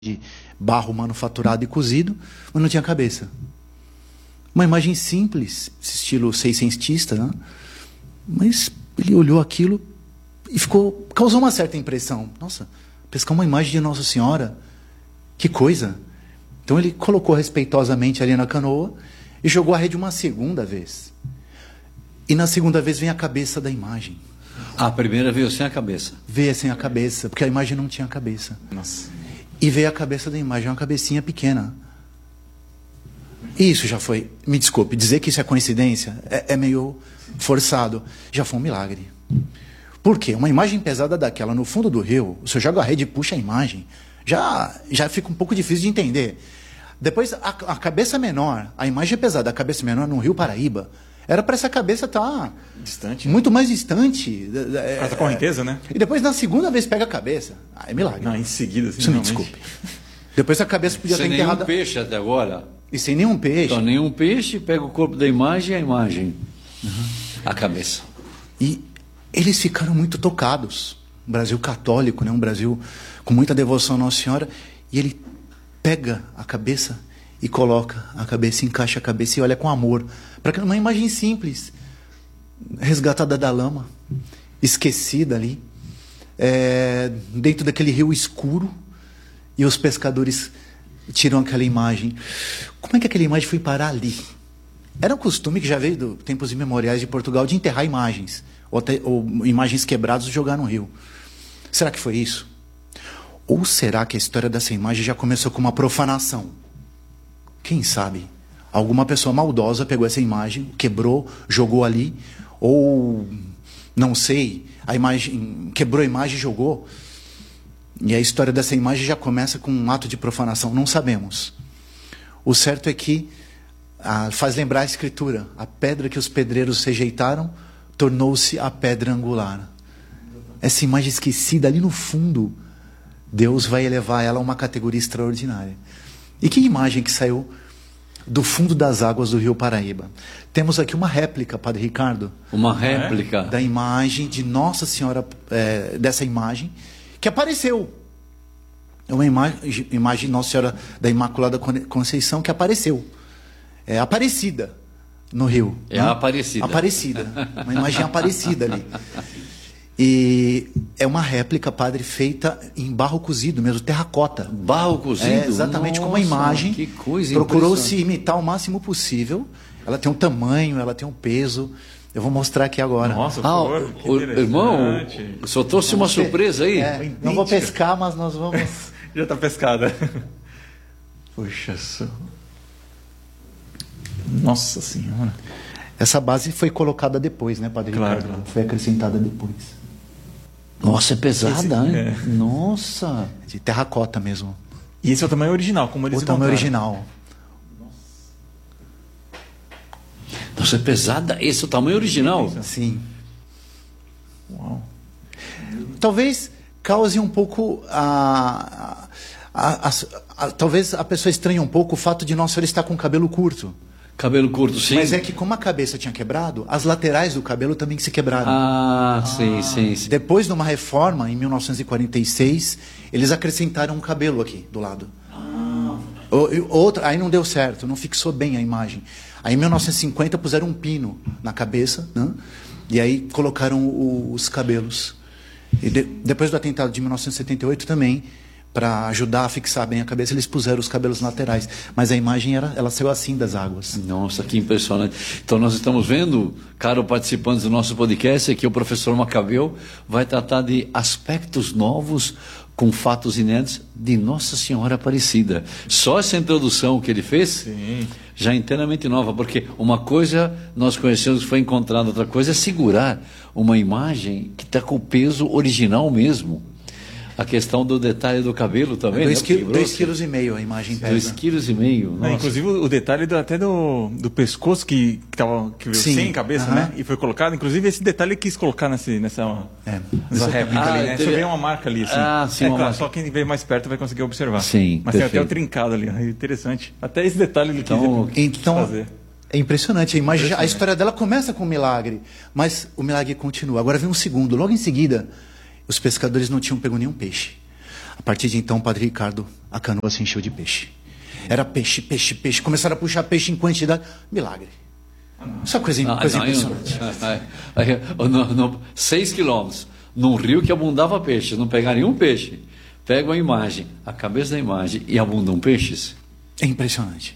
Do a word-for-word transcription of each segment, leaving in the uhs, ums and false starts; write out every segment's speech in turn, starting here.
de barro manufaturado e cozido, mas não tinha cabeça. Uma imagem simples, estilo seiscentista, né? Mas ele olhou aquilo e ficou, causou uma certa impressão. Nossa, pescar uma imagem de Nossa Senhora, que coisa! Então ele colocou respeitosamente ali na canoa e jogou a rede uma segunda vez. E na segunda vez vem a cabeça da imagem. A primeira veio sem a cabeça. Veio sem a cabeça, porque a imagem não tinha cabeça. Nossa. E veio a cabeça da imagem, uma cabecinha pequena. E isso já foi, me desculpe, dizer que isso é coincidência é, é meio forçado. Já foi um milagre. Por quê? Uma imagem pesada daquela no fundo do rio, o senhor joga a rede e puxa a imagem, já, já fica um pouco difícil de entender. Depois, a, a cabeça menor, a imagem é pesada, a cabeça menor no Rio Paraíba, era para essa cabeça estar distante, muito mais distante. Por causa da correnteza, né? E depois, na segunda vez, pega a cabeça. Ah, é milagre. Não, em seguida, assim, isso me desculpe. Depois a cabeça podia sem ter enterrado... nenhum peixe até agora. E sem nenhum peixe. Então, nenhum peixe, pega o corpo da imagem e a imagem. Uhum. A cabeça. E eles ficaram muito tocados. Um Brasil católico, né? Um Brasil com muita devoção à Nossa Senhora. E ele pega a cabeça e coloca a cabeça, encaixa a cabeça e olha com amor. Para uma imagem simples, resgatada da lama, esquecida ali, é, dentro daquele rio escuro, e os pescadores tiram aquela imagem. Como é que aquela imagem foi parar ali? Era um costume que já veio do tempos imemoriais de Portugal de enterrar imagens, ou, até, ou imagens quebradas e jogar no rio. Será que foi isso? Ou será que a história dessa imagem já começou com uma profanação? Quem sabe? Alguma pessoa maldosa pegou essa imagem, quebrou, jogou ali, ou, não sei, a imagem, quebrou a imagem e jogou. E a história dessa imagem já começa com um ato de profanação, não sabemos. O certo é que ah, faz lembrar a Escritura, a pedra que os pedreiros rejeitaram tornou-se a pedra angular. Essa imagem esquecida ali no fundo, Deus vai elevar ela a uma categoria extraordinária. E que imagem que saiu do fundo das águas do Rio Paraíba? Temos aqui uma réplica, Padre Ricardo. Uma réplica? Da imagem de Nossa Senhora, é, dessa imagem, que apareceu. É uma imagem, imagem de Nossa Senhora da Imaculada Conceição que apareceu. É Aparecida no Rio. É né? a Aparecida. Aparecida. Uma imagem Aparecida ali. E é uma réplica, padre, feita em barro cozido mesmo, terracota. Barro cozido? É, exatamente. Nossa, como a imagem. Que coisa. Procurou-se imitar o máximo possível. Ela tem um tamanho, ela tem um peso. Eu vou mostrar aqui agora. Nossa, ah, por o, o irmão, só trouxe uma surpresa aí. É, não vou pescar, mas nós vamos... Já está pescada. Poxa, só... Nossa Senhora. Essa base foi colocada depois, né, Padre Claro. Ricardo? Foi acrescentada depois. Nossa, é pesada, esse, hein? É. Nossa. De terracota mesmo. E esse é o tamanho original, como eles O tamanho encontraram. original. Nossa, é pesada. Esse é o tamanho original? Sim. Uau. Talvez cause um pouco a, a, a, a, a... Talvez a pessoa estranhe um pouco o fato de Nossa Senhora estar com o cabelo curto. Cabelo curto, sim. Mas é que como a cabeça tinha quebrado, as laterais do cabelo também se quebraram. Ah, ah. sim, sim, sim. Depois de uma reforma, em mil novecentos e quarenta e seis, eles acrescentaram um cabelo aqui, do lado. Ah. Outra, aí não deu certo, não fixou bem a imagem. Aí em mil novecentos e cinquenta puseram um pino na cabeça, né? E aí colocaram o, os cabelos. E de, depois do atentado de mil novecentos e setenta e oito também, para ajudar a fixar bem a cabeça, eles puseram os cabelos laterais. Mas a imagem, era, ela saiu assim das águas. Nossa, que impressionante. Então nós estamos vendo, caro participantes do nosso podcast, que o professor Macabeu vai tratar de aspectos novos com fatos inéditos de Nossa Senhora Aparecida. Só essa introdução que ele fez, Sim. já é inteiramente nova, porque uma coisa nós conhecemos que foi encontrada, outra coisa é segurar uma imagem que está com o peso original mesmo. A questão do detalhe do cabelo também, dois, né? quilo, dois quilos e meio a imagem pesa. Dois quilos e meio. Não, inclusive o detalhe do, até do, do pescoço que, que, tava, que veio Sim. sem cabeça, Aham. né? E foi colocado. Inclusive esse detalhe ele quis colocar nesse, nessa, É. nessa réplica Ah, ali, né? teve- Só vê uma marca ali, assim. Ah, sim, é uma claro, marca. só quem vê mais perto vai conseguir observar. Sim, Mas tem até perfeito. o trincado ali, ó, interessante. Até esse detalhe ele Então, quis, Então, quis fazer. é impressionante. A, imagem, Impressionante. a história dela começa com um milagre, mas o milagre continua. Agora vem um segundo. Logo em seguida, os pescadores não tinham pego nenhum peixe. A partir de então, o Padre Ricardo, a canoa se encheu de peixe. Era peixe, peixe, peixe. Começaram a puxar peixe em quantidade. Milagre. Isso é coisa, Ah, coisa não, impressionante. eu- aí, eu- no- no- seis quilômetros, num rio que abundava peixe, não pegar nenhum peixe. Pegam a imagem, a cabeça da imagem e abundam peixes. É impressionante.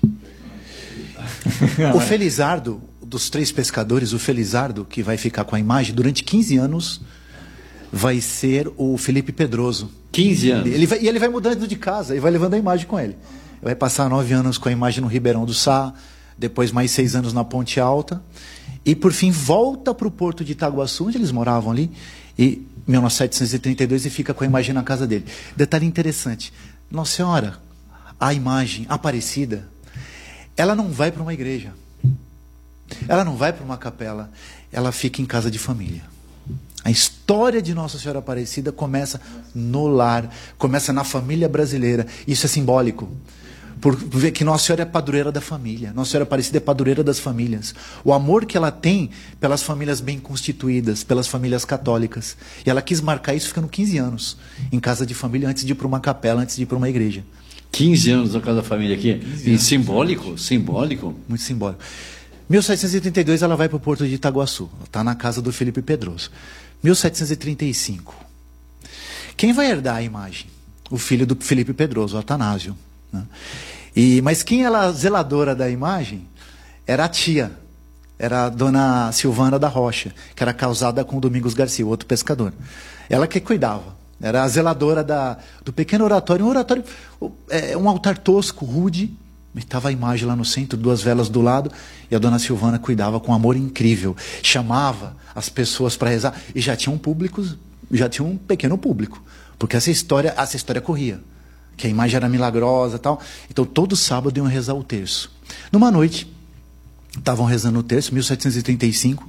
O Felizardo, dos três pescadores, o Felizardo, que vai ficar com a imagem durante quinze anos, vai ser o Felipe Pedroso. quinze anos. Ele vai, e ele vai mudando de casa e vai levando a imagem com ele. Vai passar nove anos com a imagem no Ribeirão do Sá, depois mais seis anos na Ponte Alta, e por fim volta para o porto de Itaguaçu, onde eles moravam ali, e em mil novecentos e trinta e dois e fica com a imagem na casa dele. Detalhe interessante, Nossa Senhora, a imagem Aparecida, ela não vai para uma igreja, ela não vai para uma capela, ela fica em casa de família. A história de Nossa Senhora Aparecida começa no lar, começa na família brasileira. Isso é simbólico. Por ver que Nossa Senhora é padroeira da família. Nossa Senhora Aparecida é padroeira das famílias. O amor que ela tem pelas famílias bem constituídas, pelas famílias católicas. E ela quis marcar isso ficando quinze anos em casa de família, antes de ir para uma capela, antes de ir para uma igreja. quinze anos na casa da família aqui. E simbólico, simbólico. Muito simbólico. mil setecentos e trinta e dois ela vai para o porto de Itaguaçu. Ela está na casa do Felipe Pedroso. mil setecentos e trinta e cinco. Quem vai herdar a imagem? O filho do Felipe Pedroso, o Atanásio. Né? E, mas quem era a zeladora da imagem era a tia. Era a dona Silvana da Rocha, que era casada com o Domingos Garcia, o outro pescador. Ela que cuidava. Era a zeladora da, do pequeno oratório. Um oratório, é, um altar tosco, rude. Estava a imagem lá no centro, duas velas do lado, e a dona Silvana cuidava com amor incrível. Chamava as pessoas para rezar, e já tinha um público, já tinha um pequeno público, porque essa história, essa história corria, que a imagem era milagrosa e tal. Então todo sábado iam rezar o terço. Numa noite, estavam rezando o terço, mil setecentos e trinta e cinco,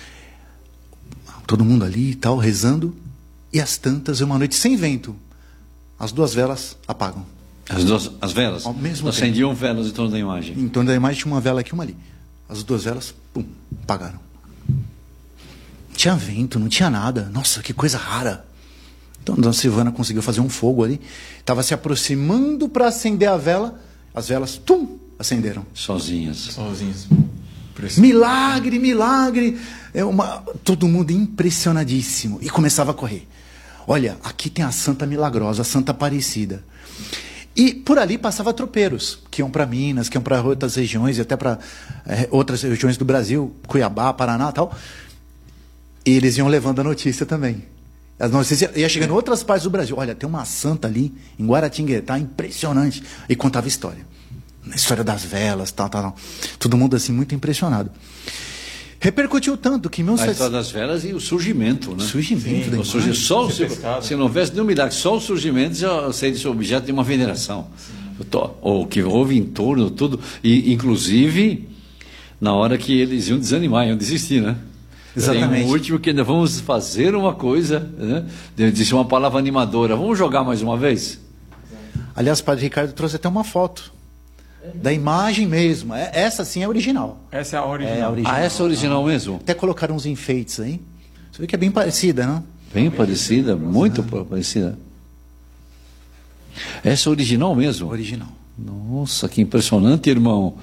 todo mundo ali e tal, rezando, e às tantas, uma noite sem vento, as duas velas apagam. As, duas, as velas? Ao mesmo acendiam tempo. Velas em torno da imagem. Em torno da imagem tinha uma vela aqui e uma ali. As duas velas, pum, apagaram. Não tinha vento, não tinha nada. Nossa, que coisa rara. Então a dona Silvana conseguiu fazer um fogo ali. Estava se aproximando para acender a vela. As velas, tum, acenderam. Sozinhas. Sozinhos. Milagre, milagre. É uma... Todo mundo impressionadíssimo. E começava a correr. Olha, aqui tem a Santa Milagrosa, a Santa Aparecida. E por ali passava tropeiros, que iam para Minas, que iam para outras regiões, e até para é, outras regiões do Brasil, Cuiabá, Paraná e tal. E eles iam levando a notícia também. As notícias iam chegando em outras partes do Brasil. Olha, tem uma santa ali, em Guaratinguetá, impressionante. E contava história. A história das velas, tal, tal, tal. Todo mundo assim, muito impressionado. Repercutiu tanto que... A história das velas e o surgimento, né? Surgimento da o surgimento. Só o, se, pescado. se não houvesse nenhum milagre, só o surgimento já seria esse objeto de uma veneração. O que houve em torno, tudo. E, inclusive, na hora que eles iam desanimar, iam desistir, né? Exatamente. Tem um último que ainda vamos fazer uma coisa, né? Disse uma palavra animadora. Vamos jogar mais uma vez? Aliás, o Padre Ricardo trouxe até uma foto. Da imagem mesmo. É, essa sim é original. Essa é a original. É a original. Ah, essa é original mesmo? Até colocaram uns enfeites aí. Você vê que é bem parecida, não? Bem parecida, muito parecida. Essa é original mesmo? Original. Nossa, que impressionante, irmão.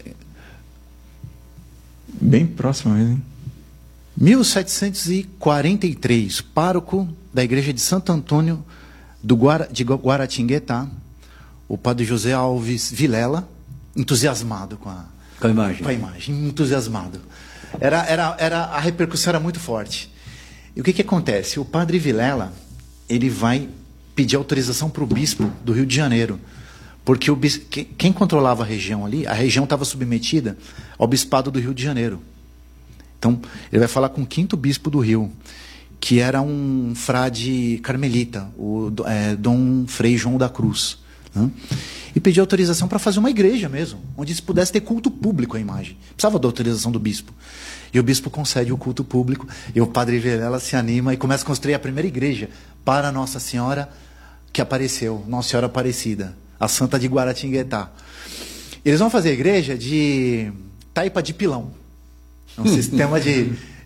Bem próximo mesmo, hein? mil setecentos e quarenta e três, pároco da igreja de Santo Antônio do Guara, de Guaratinguetá, o padre José Alves Vilela, entusiasmado com a, Com a imagem. com a imagem, entusiasmado. Era, era, era, a repercussão era muito forte. E o que, que acontece? O padre Vilela, ele vai pedir autorização para o bispo do Rio de Janeiro, porque o bis... quem controlava a região ali, a região estava submetida ao bispado do Rio de Janeiro. Então, ele vai falar com o quinto bispo do Rio, que era um frade carmelita, o é, Dom Frei João da Cruz. Né? E pediu autorização para fazer uma igreja mesmo, onde se pudesse ter culto público à imagem. Precisava da autorização do bispo. E o bispo concede o culto público, e o padre Vilela se anima e começa a construir a primeira igreja para Nossa Senhora que apareceu, Nossa Senhora Aparecida, a Santa de Guaratinguetá. Eles vão fazer a igreja de taipa de pilão. Um sistema de,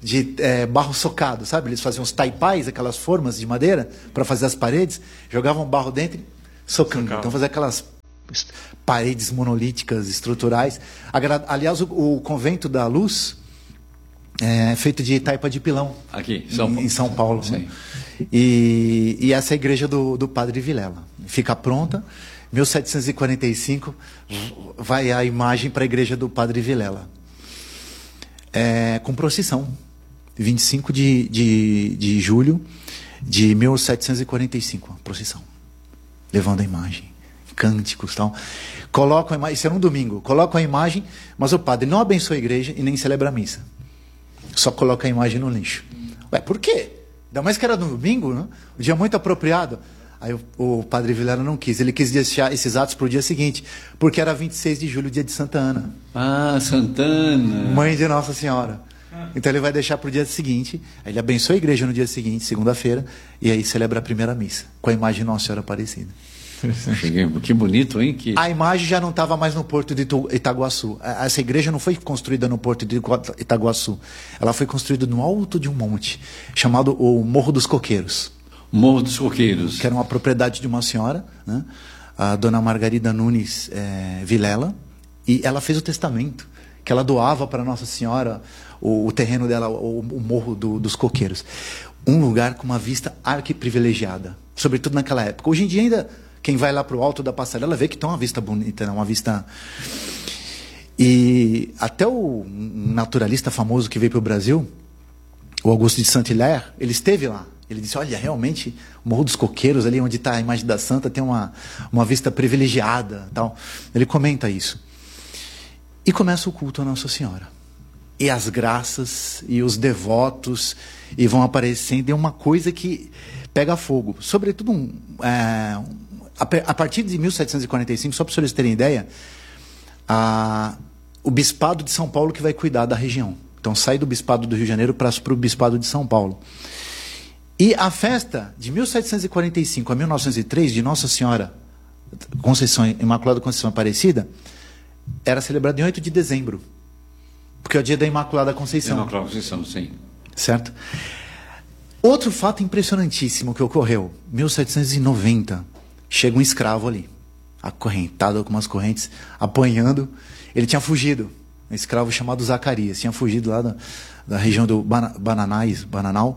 de é, barro socado, sabe? Eles faziam os taipais, aquelas formas de madeira, para fazer as paredes, jogavam barro dentro e socando. Socava. Então fazia aquelas paredes monolíticas, estruturais. Agra- Aliás, o, o Convento da Luz é feito de taipa de pilão. Aqui, São em, Paulo. em São Paulo. Sim. Né? E, e essa é a igreja do, do Padre Vilela. Fica pronta. mil setecentos e quarenta e cinco vai a imagem para a igreja do Padre Vilela. É, com procissão. vinte e cinco de, de, de julho de mil setecentos e quarenta e cinco. Procissão. Levando a imagem. Cânticos e tal. Colocam a imagem, isso era um domingo. Colocam a imagem, mas o padre não abençoa a igreja e nem celebra a missa. Só coloca a imagem no lixo. Ué, por quê? Ainda mais que era no domingo, né? Um dia muito apropriado. Aí o, o Padre Vilela não quis. Ele quis deixar esses atos para o dia seguinte, porque era vinte e seis de julho, dia de Santa Ana. Ah, Santana. Mãe de Nossa Senhora. Então ele vai deixar para o dia seguinte. Aí ele abençoa a igreja no dia seguinte, segunda-feira, e aí celebra a primeira missa, com a imagem de Nossa Senhora Aparecida. Que bonito, hein? Que... A imagem já não estava mais no Porto de Itu- Itaguaçu. A- Essa igreja não foi construída no Porto de Igu- Itaguaçu. Ela foi construída no alto de um monte, chamado o Morro dos Coqueiros, Morro dos Coqueiros. que era uma propriedade de uma senhora, né? A dona Margarida Nunes eh, Vilela, e ela fez o testamento, que ela doava para Nossa Senhora o, o terreno dela, o, o Morro do- dos Coqueiros. Um lugar com uma vista arquiprivilegiada, sobretudo naquela época. Hoje em dia ainda... Quem vai lá para o alto da passarela vê que tem uma vista bonita, né? Uma vista... E até o naturalista famoso que veio para o Brasil, o Augusto de Saint-Hilaire, ele esteve lá. Ele disse, olha, realmente, o Morro dos Coqueiros, ali onde está a imagem da Santa, tem uma, uma vista privilegiada. Tal. Ele comenta isso. E começa o culto a Nossa Senhora. E as graças, e os devotos, e vão aparecendo. É uma coisa que pega fogo. Sobretudo, um, é, a partir de mil setecentos e quarenta e cinco, só para vocês terem ideia, a, o Bispado de São Paulo que vai cuidar da região. Então sai do Bispado do Rio de Janeiro para o Bispado de São Paulo. E a festa de mil setecentos e quarenta e cinco a mil novecentos e três, de Nossa Senhora Conceição, Imaculada Conceição Aparecida, era celebrada em oito de dezembro. Porque é o dia da Imaculada Conceição. Imaculada Conceição, sim. Certo? Outro fato impressionantíssimo que ocorreu. mil setecentos e noventa, chega um escravo ali, acorrentado com umas correntes, apanhando. Ele tinha fugido. Um escravo chamado Zacarias. Tinha fugido lá da, da região do Bana, Bananais, Bananal.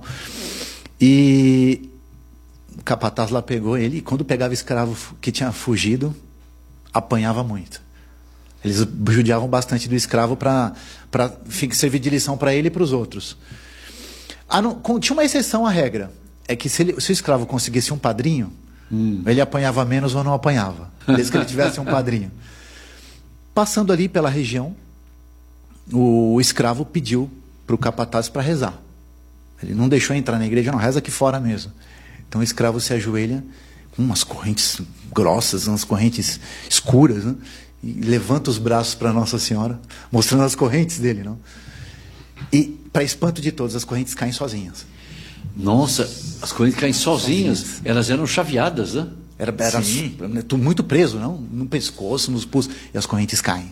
E o capataz lá pegou ele. E quando pegava escravo que tinha fugido, apanhava muito. Eles judiavam bastante do escravo para servir de lição para ele e para os outros. Ah, não, tinha uma exceção à regra. É que se, ele, se o escravo conseguisse um padrinho, hum. ele apanhava menos ou não apanhava. Desde que ele tivesse um padrinho. Passando ali pela região, o, o escravo pediu para o capataz para rezar. Ele não deixou entrar na igreja, não, reza aqui fora mesmo. Então o escravo se ajoelha com umas correntes grossas, umas correntes escuras, né? E levanta os braços para Nossa Senhora, mostrando as correntes dele, não? E, para espanto de todos, as correntes caem sozinhas. Nossa, as correntes caem sozinhas. sozinhas. Elas eram chaveadas, né? Era, era muito preso, não? No pescoço, nos pulsos. E as correntes caem.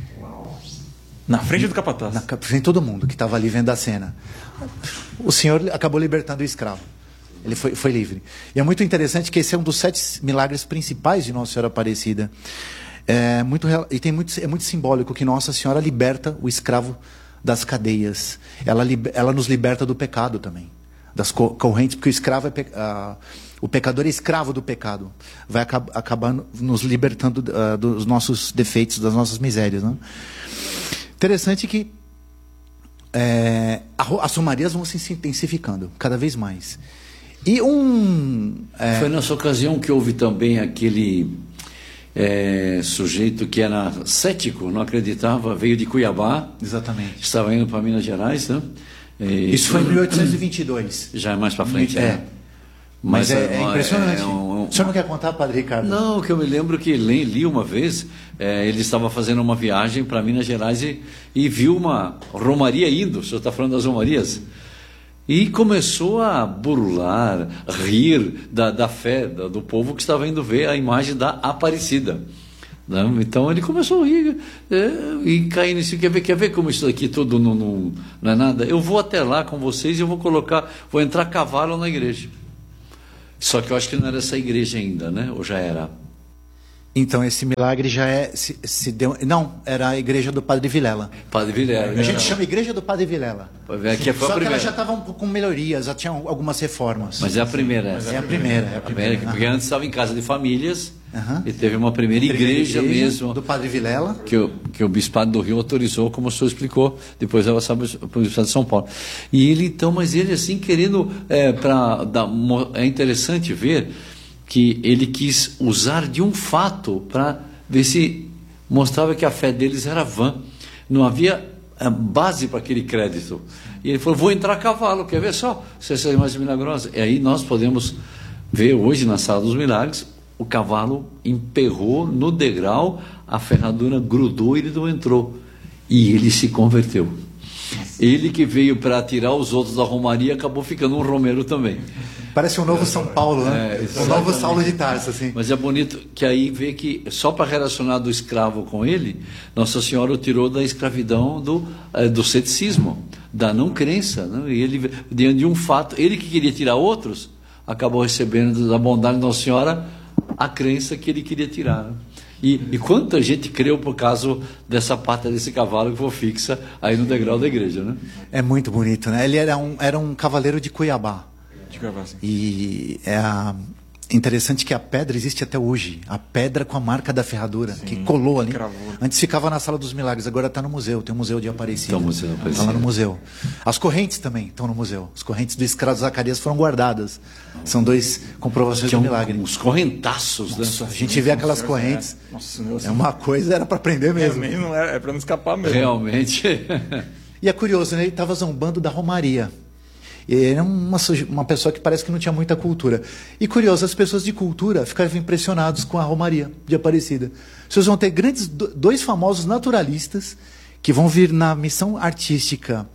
Na frente do capataz? Na frente de todo mundo que estava ali vendo a cena. O Senhor acabou libertando o escravo. Ele foi, foi livre. E é muito interessante que esse é um dos sete milagres principais de Nossa Senhora Aparecida. É muito, e tem muito, é muito simbólico que Nossa Senhora liberta o escravo das cadeias. Ela, ela nos liberta do pecado também, das correntes, porque o escravo é pe, uh, o pecador é escravo do pecado. Vai acab, acabar nos libertando uh, dos nossos defeitos, das nossas misérias. Né? Interessante que é, as romarias vão se intensificando cada vez mais. E um... É... Foi nessa ocasião que houve também aquele... É, sujeito que era cético, não acreditava, veio de Cuiabá. Exatamente. Estava indo para Minas Gerais, né? E, isso foi em mil oitocentos e vinte e dois. Já é mais para frente. É. É. Mas, Mas é, é impressionante. É um, um... O senhor não quer contar, Padre Ricardo? Não, que eu me lembro que li, li uma vez, é, ele estava fazendo uma viagem para Minas Gerais e, e viu uma romaria indo. O senhor está falando das romarias? E começou a burular, rir da, da fé do, do povo que estava indo ver a imagem da Aparecida. Né? Então ele começou a rir é, e cair nisso. Quer ver, quer ver como isso aqui tudo não, não, não é nada? Eu vou até lá com vocês e eu vou colocar, vou entrar a cavalo na igreja. Só que eu acho que não era essa igreja ainda, né? Ou já era? Então esse milagre já é se, se deu, não, era a igreja do Padre Vilela. Padre Vilela. A gente chama igreja do Padre Vilela. Aqui foi a Só que primeira. ela já estava um pouco com melhorias, já tinha algumas reformas. Mas é a primeira. Essa. É a primeira, é a primeira. Porque antes estava em casa de famílias Uhum. e teve uma primeira igreja, Primeira igreja mesmo do Padre Vilela, que o, que o Bispado do Rio autorizou, como o senhor explicou, depois ela sabe para o Bispado de São Paulo. E ele então, mas ele assim querendo, é, para dar, é interessante ver que ele quis usar de um fato para ver se mostrava que a fé deles era vã. Não havia é, base para aquele crédito. E ele falou, vou entrar a cavalo, quer ver só? Se essa imagem milagrosa. E aí nós podemos ver hoje na Sala dos Milagres, o cavalo emperrou no degrau, a ferradura grudou e ele não entrou. E ele se converteu. Ele que veio para tirar os outros da romaria, acabou ficando um romeiro também. Parece um novo São Paulo, né? É, o novo Saulo de Tarso, assim. Mas é bonito que aí vê que, só para relacionar do escravo com ele, Nossa Senhora o tirou da escravidão do, é, do ceticismo, da não crença. Né? E ele, diante de um fato, ele que queria tirar outros, acabou recebendo da bondade de Nossa Senhora a crença que ele queria tirar. Né? E, e quanta gente creu por causa dessa pata desse cavalo que foi fixa aí no degrau da igreja, né? É muito bonito, né? Ele era um, era um cavaleiro de Cuiabá. De Cuiabá, sim. E é a... interessante que a pedra existe até hoje. A pedra com a marca da ferradura, sim, que colou ali. Cravou. Antes ficava na Sala dos Milagres, agora está no museu. Tem o Museu de Aparecida. Então, o Museu de Aparecida. Está lá no museu. As correntes também estão no museu. As correntes do escravo Zacarias foram guardadas. São dois comprovações Tinha do um, milagre. uns correntaços. Nossa, né? a gente vê aquelas correntes. É. Nossa, meu, É uma coisa, era para aprender mesmo. É, não é, é para não escapar mesmo. Realmente. E é curioso, né? Ele estava zombando da Romaria. Ele era uma, uma pessoa que parece que não tinha muita cultura. E curioso, as pessoas de cultura ficavam impressionadas com a Romaria de Aparecida. Vocês vão ter grandes, dois famosos naturalistas que vão vir na missão artística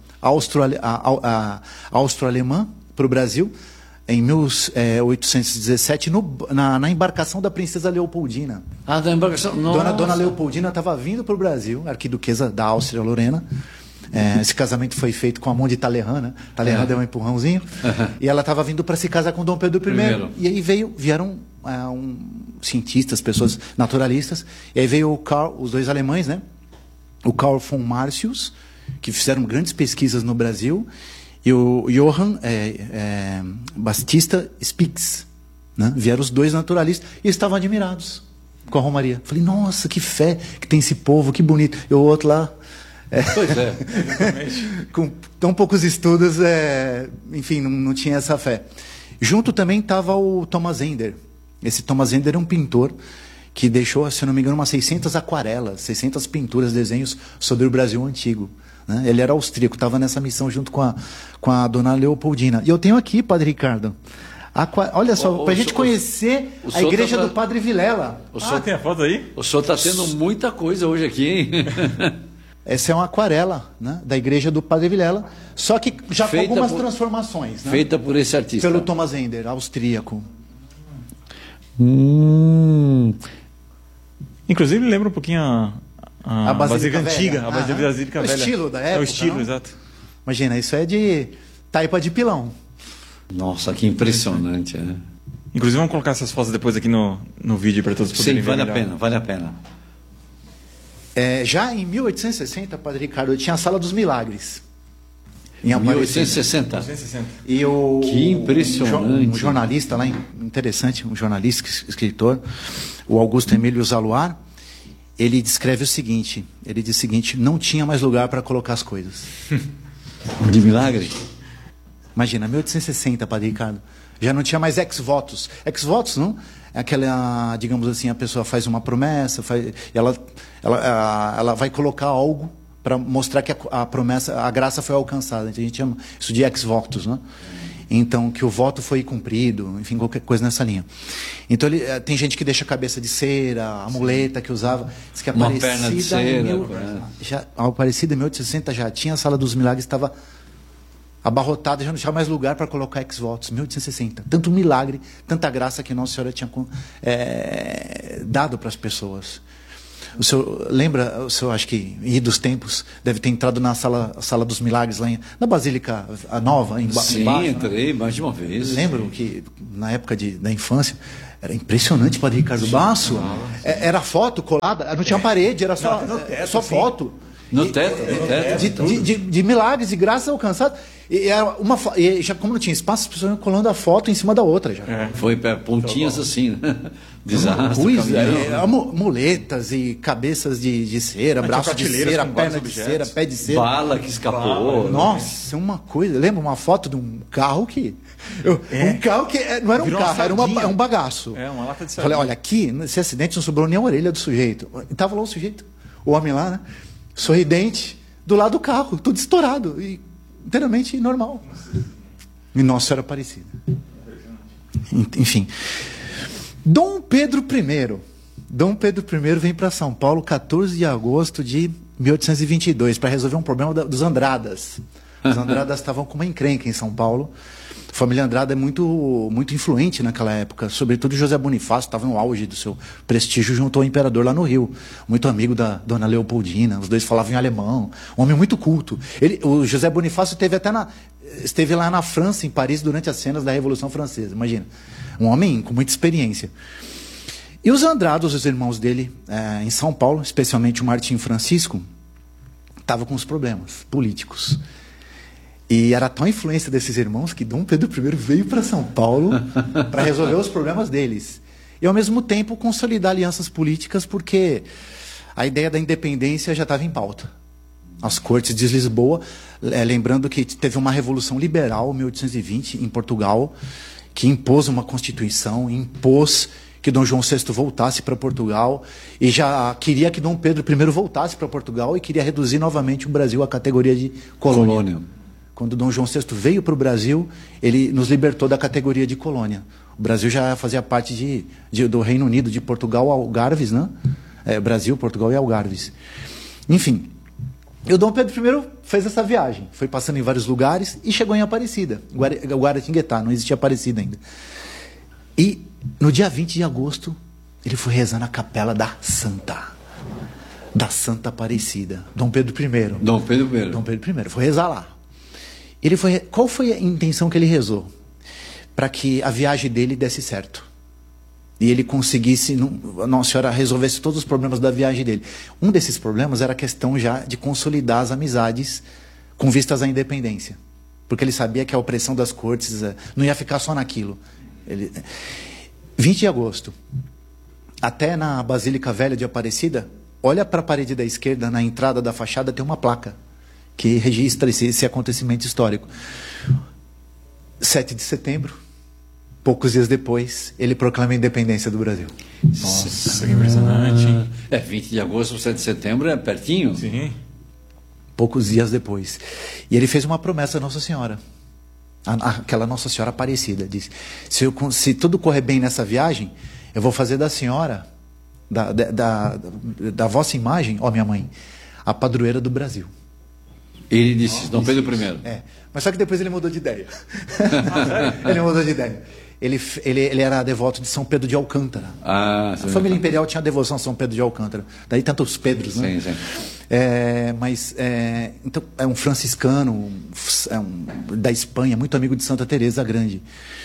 austro-alemã para o Brasil em mil oitocentos e dezessete, no, na, na embarcação da princesa Leopoldina. Ah, da embarcação? Dona, Dona Leopoldina estava vindo para o Brasil, arquiduquesa da Áustria-Lorena. É, esse casamento foi feito com a mão de Talleyrand, né? Talleyrand é. deu um empurrãozinho. É. E ela estava vindo para se casar com Dom Pedro I. Primeiro. E aí veio, vieram é, um, cientistas, pessoas naturalistas. E aí veio o Karl, os dois alemães, né? O Karl von Martius, que fizeram grandes pesquisas no Brasil, e o Johann é, é, Baptista Spix, né? Vieram os dois naturalistas e estavam admirados com a Romaria. Falei, nossa, que fé que tem esse povo, que bonito. E o outro lá... É, pois é. Com tão poucos estudos, é, enfim, não, não tinha essa fé. Junto também estava o Thomas Ender. Esse Thomas Ender é um pintor que deixou, se eu não me engano, umas seiscentas aquarelas, seiscentas pinturas, desenhos sobre o Brasil antigo. Né? Ele era austríaco, estava nessa missão junto com a, com a dona Leopoldina. E eu tenho aqui, Padre Ricardo, aqua, olha só, para a gente conhecer a igreja tá pra... do Padre Vilela. O ah, senhor... tem a foto aí? O senhor está tendo muita coisa hoje aqui, hein? Essa é uma aquarela, né, da igreja do Padre Vilela, só que já com algumas por, transformações. Né, feita por esse artista. Pelo Thomas Ender, austríaco. Hum. Inclusive lembra um pouquinho a, a, a Basílica, Basílica Antiga, a Basílica, ah, Basílica o Velha. O estilo da época. É o estilo, não? Exato. Imagina, isso é de taipa de pilão. Nossa, que impressionante, né? Inclusive vamos colocar essas fotos depois aqui no, no vídeo para todos poderem Sim, ver. Sim, vale melhor. a pena, vale a pena. É, já em mil oitocentos e sessenta, Padre Ricardo, tinha a Sala dos Milagres. Em mil oitocentos e sessenta. E o, que impressionante. Um jornalista lá, interessante, um jornalista, escritor, o Augusto Emílio Zaluar, ele descreve o seguinte, ele diz o seguinte, não tinha mais lugar para colocar as coisas. De milagre? Imagina, mil oitocentos e sessenta, Padre Ricardo, já não tinha mais ex-votos. Ex-votos, não? É aquela, digamos assim, a pessoa faz uma promessa, faz, ela, ela, ela vai colocar algo para mostrar que a, a promessa, a graça foi alcançada. Então, a gente chama isso de ex-votos, né? Então, que o voto foi cumprido, enfim, qualquer coisa nessa linha. Então, ele, tem gente que deixa a cabeça de cera, a muleta que usava. Diz que a uma perna de cera. Mil, já, a Aparecida, em mil oitocentos e sessenta, já tinha a Sala dos Milagres, estava abarrotada, já não tinha mais lugar para colocar ex-votos. mil oitocentos e sessenta. Tanto milagre, tanta graça que Nossa Senhora tinha é, dado para as pessoas. O senhor lembra, o senhor acho que, em dos tempos, deve ter entrado na sala, sala dos milagres, lá em, na Basílica a Nova, em, sim, embaixo. Sim, entrei né? mais de uma vez. Lembram que, na época de, da infância, era impressionante o Padre Ricardo Basso. É, era foto colada, não tinha parede, era só, não, teto, só foto. No teto, no teto. De, de, de, de milagres e graças alcançados. E, era uma, e já, como não tinha espaço, as pessoas iam colando a foto em cima da outra. Já. É. Foi pontinhas assim, né? Desastre. Coisa, é, muletas e cabeças de, de cera, braço de cera, perna de cera, pé de cera. Bala que escapou. Bala. Nossa, uma coisa. Lembra uma foto de um carro que. Eu, é. Um carro que não era um Virou carro, era uma, um bagaço. É, uma lata de sardinha. Falei, olha, aqui, nesse acidente não sobrou nem a orelha do sujeito. E tava lá o sujeito, o homem lá, né? Sorridente, do lado do carro, tudo estourado. E inteiramente normal. E Nossa Senhora Aparecida. Enfim. Dom Pedro I. Dom Pedro I vem para São Paulo quatorze de agosto de mil oitocentos e vinte e dois para resolver um problema dos Andradas. Os Andradas estavam com uma encrenca em São Paulo. A família Andrada é muito, muito influente naquela época, sobretudo José Bonifácio estava no auge do seu prestígio junto ao imperador lá no Rio, muito amigo da dona Leopoldina, os dois falavam em alemão, um homem muito culto. Ele, o José Bonifácio esteve até na, esteve lá na França, em Paris, durante as cenas da Revolução Francesa, imagina, um homem com muita experiência. E os Andrados, os irmãos dele, é, em São Paulo, especialmente o Martim Francisco, estavam com os problemas políticos. E era tão a influência desses irmãos que Dom Pedro I veio para São Paulo para resolver os problemas deles. E, ao mesmo tempo, consolidar alianças políticas, porque a ideia da independência já estava em pauta. As cortes de Lisboa, é, lembrando que teve uma revolução liberal, em mil oitocentos e vinte, em Portugal, que impôs uma constituição, impôs que Dom João sexto voltasse para Portugal, e já queria que Dom Pedro I voltasse para Portugal e queria reduzir novamente o Brasil à categoria de colônia. colônia. Quando Dom João sexto veio para o Brasil, ele nos libertou da categoria de colônia. O Brasil já fazia parte de, de, do Reino Unido, de Portugal, Algarves, né? É, Brasil, Portugal e Algarves. Enfim, e o Dom Pedro I fez essa viagem, foi passando em vários lugares e chegou em Aparecida, Guaratinguetá, não existia Aparecida ainda. E no dia vinte de agosto, ele foi rezar na capela da Santa, da Santa Aparecida, Dom Pedro I. Dom Pedro I. Dom Pedro I, foi rezar lá. Ele foi, qual foi a intenção que ele rezou? Para que a viagem dele desse certo. E ele conseguisse, Nossa Senhora resolvesse todos os problemas da viagem dele. Um desses problemas era a questão já de consolidar as amizades com vistas à independência. Porque ele sabia que a opressão das cortes não ia ficar só naquilo. Ele, vinte de agosto, até na Basílica Velha de Aparecida, olha para a parede da esquerda, na entrada da fachada, tem uma placa que registra esse, esse acontecimento histórico. sete de setembro, poucos dias depois, ele proclama a independência do Brasil. Nossa, que impressionante. É, vinte de agosto, sete de setembro, é pertinho? Sim. Poucos dias depois. E ele fez uma promessa à Nossa Senhora. A, aquela Nossa Senhora Aparecida. Disse, se, eu, se tudo correr bem nessa viagem, eu vou fazer da senhora, da, da, da, da vossa imagem, ó minha mãe, a padroeira do Brasil. Ele disse, Dom Pedro I. É, mas só que depois ele mudou de ideia. Ele mudou de ideia. Ele, ele, ele era devoto de São Pedro de Alcântara. Ah, a família imperial tinha devoção a São Pedro de Alcântara. Daí tantos Pedros, né? Sim, sim. É, mas é, então, é um franciscano é um, da Espanha, muito amigo de Santa Teresa Grande.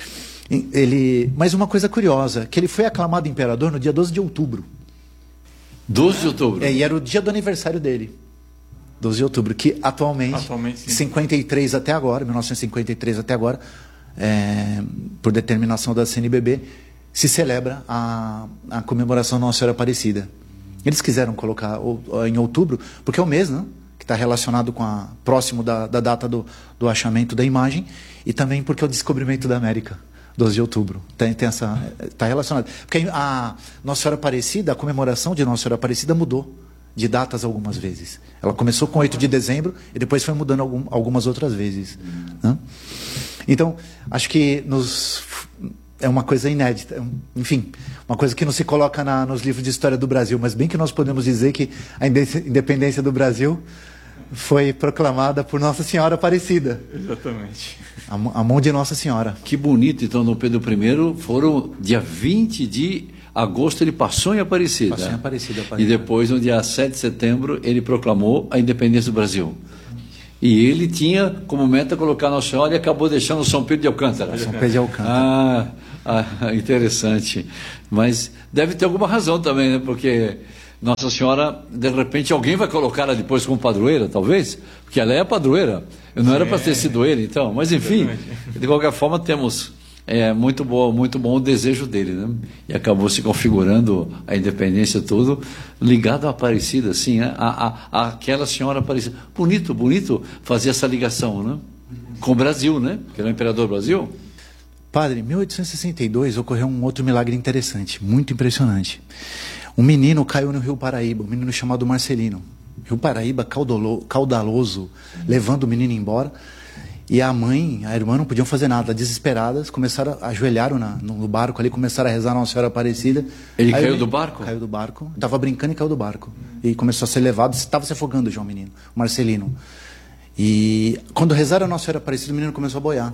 Ele, mas uma coisa curiosa, que ele foi aclamado imperador no dia doze de outubro. doze de outubro? É, e era o dia do aniversário dele. doze de outubro, que atualmente, atualmente cinquenta e três até agora, mil novecentos e cinquenta e três até agora, é, por determinação da C N B B, se celebra a, a comemoração da Nossa Senhora Aparecida. Eles quiseram colocar em outubro, porque é o mês, né, que está relacionado com a próximo da, da data do, do achamento da imagem, e também porque é o descobrimento da América, doze de outubro. Tem, tem essa, está relacionado. Porque a Nossa Senhora Aparecida, a comemoração de Nossa Senhora Aparecida mudou de datas algumas vezes. Ela começou com oito de dezembro e depois foi mudando algum, algumas outras vezes. Né? Então, acho que nos, é uma coisa inédita. Enfim, uma coisa que não se coloca na, nos livros de história do Brasil, mas bem que nós podemos dizer que a independência do Brasil foi proclamada por Nossa Senhora Aparecida. Exatamente. A, a mão de Nossa Senhora. Que bonito, então, Dom Pedro I foram dia vinte de agosto ele passou em Aparecida. Passou em Aparecida, E Aparecida. depois, no dia sete de setembro, ele proclamou a independência do Brasil. E ele tinha como meta colocar Nossa Senhora e acabou deixando São Pedro de Alcântara. São Pedro de Alcântara. Ah, ah, interessante. Mas deve ter alguma razão também, né? Porque Nossa Senhora, de repente, alguém vai colocá-la depois como padroeira, talvez, porque ela é a padroeira. Não era para ter sido ele, então. Mas, enfim, de qualquer forma, temos é, muito, bom, muito bom o desejo dele, né? E acabou se configurando a independência tudo ligado à Aparecida, assim, né? a, a, a aquela senhora Aparecida. Bonito, bonito fazer essa ligação, né? Com o Brasil, né? Que ele é o imperador do Brasil. Padre, em mil oitocentos e sessenta e dois ocorreu um outro milagre interessante, muito impressionante. Um menino caiu no Rio Paraíba, um menino chamado Marcelino. Rio Paraíba, caudalo, caudaloso, levando o menino embora. E a mãe, a irmã não podiam fazer nada, desesperadas, começaram, a ajoelharam na, no barco ali, começaram a rezar Nossa Senhora Aparecida. Ele Aí caiu o- do barco? Caiu do barco, estava brincando e caiu do barco. E começou a ser levado, estava se afogando já o menino, o Marcelino. E quando rezaram a Nossa Senhora Aparecida, o menino começou a boiar.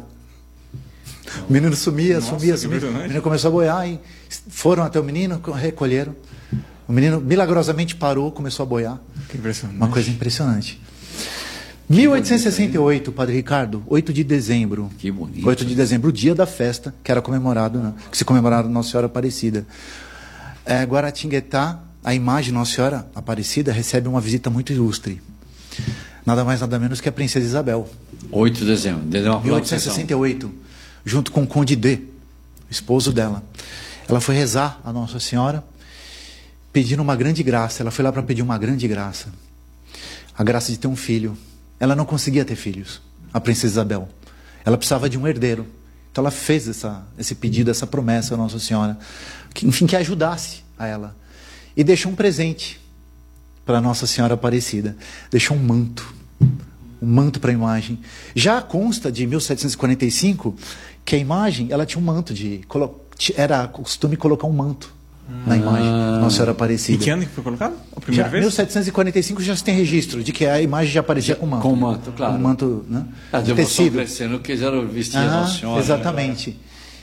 O menino sumia, Nossa, sumia, que sumia. O impressionante. menino começou a boiar e foram até o menino, recolheram. O menino milagrosamente parou, começou a boiar. Que impressionante. Uma coisa impressionante. mil oitocentos e sessenta e oito, Padre Ricardo, oito de dezembro. Que bonito. oito de dezembro, o dia da festa, que era comemorado, né? Que se comemorava Nossa Senhora Aparecida. É, Guaratinguetá, a imagem de Nossa Senhora Aparecida recebe uma visita muito ilustre. Nada mais, nada menos que a Princesa Isabel. oito de dezembro. Deu uma mil oitocentos e sessenta e oito, junto com o Conde D, o esposo dela. Ela foi rezar a Nossa Senhora, pedindo uma grande graça. Ela foi lá para pedir uma grande graça. A graça de ter um filho. Ela não conseguia ter filhos, a Princesa Isabel. Ela precisava de um herdeiro. Então ela fez essa, esse pedido, essa promessa à Nossa Senhora, que, enfim, que ajudasse a ela. E deixou um presente para Nossa Senhora Aparecida. Deixou um manto. Um manto para a imagem. Já consta de mil setecentos e quarenta e cinco que a imagem, ela tinha um manto de... Era costume colocar um manto na imagem Nossa Senhora E Aparecida. que ano que foi colocado? A primeira Já, vez? mil setecentos e quarenta e cinco já se tem registro de que a imagem já aparecia com manto. com manto, claro. Com manto, né? A de devoção tecido. crescendo, quiseram vestir a Ah, Nossa Senhora. né? exatamente.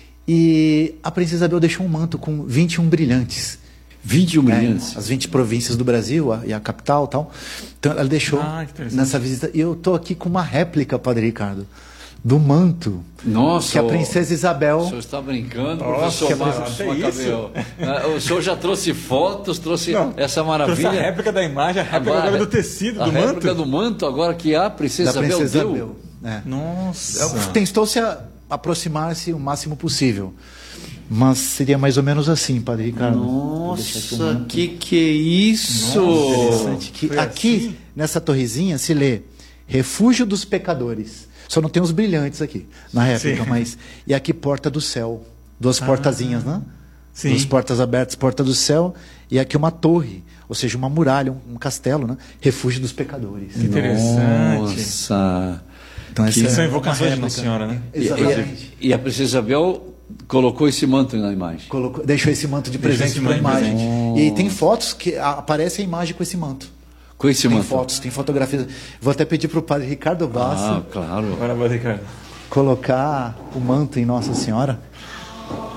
E a Princesa Isabel deixou um manto com vinte e um brilhantes. vinte e um É, brilhantes. as vinte províncias do Brasil a, e a capital e tal. Então ela deixou Ah, que interessante. nessa visita. E eu estou aqui com uma réplica, Padre Ricardo, do manto Nossa, que a o- Princesa Isabel... O senhor está brincando, Nossa, professor que Marcos até Macabeu. Ah, O senhor já trouxe fotos, trouxe Não, essa Trouxe maravilha. a réplica da imagem, a réplica agora, do tecido, a do réplica manto. do manto agora que a Princesa da Isabel Princesa deu. Isabel. É. Nossa. Tentou-se a aproximar-se o máximo possível. Mas seria mais ou menos assim, Padre Ricardo. Vou deixar aqui o Nossa, manto. que que é isso? Interessante. Que Foi aqui, assim? nessa torrezinha, se lê Refúgio dos Pecadores. Só não tem os brilhantes aqui, na réplica, Sim. mas... E aqui, Porta do Céu. Duas portazinhas, né? Sim. Duas portas abertas, Porta do Céu. E aqui uma torre, ou seja, uma muralha, um, um castelo, né? Refúgio dos Pecadores. Que interessante. Nossa. Então, Que essa são é invocações uma de Nossa réplica. Senhora, né? E, Exatamente. e- e a Princesa Isabel colocou esse manto na imagem. Colocou, deixou esse manto de Deixou presente esse para a manto de imagem. E tem fotos que a- aparece a imagem com esse manto. Com esse Tem manto. fotos, tem fotografias. Vou até pedir para o padre Ricardo Ah, Bassi claro. Agora, Padre Ricardo. colocar o manto em Nossa Senhora.